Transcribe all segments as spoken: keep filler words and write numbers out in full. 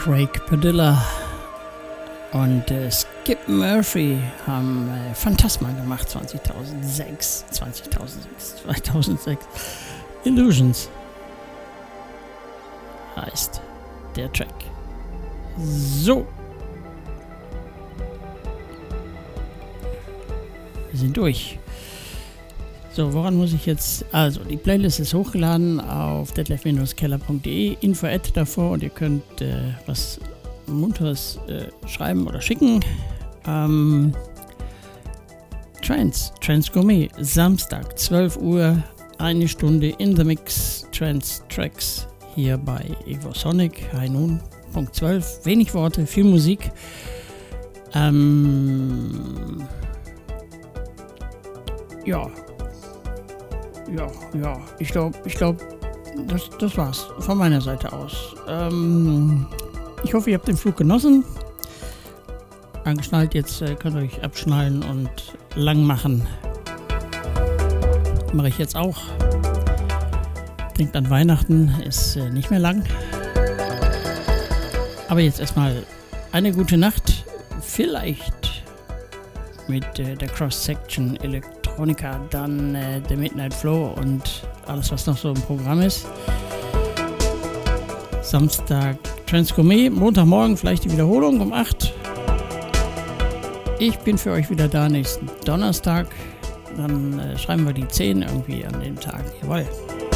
Craig Padilla und äh, Skip Murphy haben äh, Phantasma gemacht zweitausendsechs, zweitausendsechs, zweitausendsechs. Illusions heißt der Track. So. Wir sind durch. So, woran muss ich jetzt? Also, die Playlist ist hochgeladen auf detlef keller punkt de, Info-Ad davor und ihr könnt äh, was Munteres äh, schreiben oder schicken. Ähm, Trance, Trance Gourmet, Samstag, zwölf Uhr, eine Stunde in the Mix, Trance Tracks hier bei Evosonic, High Noon, Punkt zwölf. Wenig Worte, viel Musik. Ähm, ja. Ja, ja, ich glaube, ich glaube, das, das war's von meiner Seite aus. Ähm, ich hoffe, ihr habt den Flug genossen. Angeschnallt, jetzt äh, könnt ihr euch abschnallen und lang machen. Mache ich jetzt auch. Denkt an Weihnachten, ist äh, nicht mehr lang. Aber jetzt erstmal eine gute Nacht. Vielleicht mit äh, der Cross-Section Elektronika, dann äh, der Midnight Flow und alles, was noch so im Programm ist. Samstag Trance Gourmet, Montagmorgen vielleicht die Wiederholung um acht. Ich bin für euch wieder da nächsten Donnerstag. Dann äh, schreiben wir die zehn irgendwie an dem Tag. Jawohl.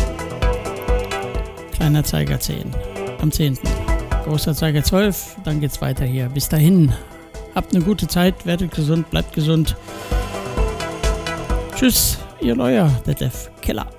Kleiner Zeiger zehn am zehnten Großer Zeiger zwölf. Dann geht's weiter hier. Bis dahin. Habt eine gute Zeit. Werdet gesund. Bleibt gesund. Tschüss. Ihr Neuer. Detlef Keller.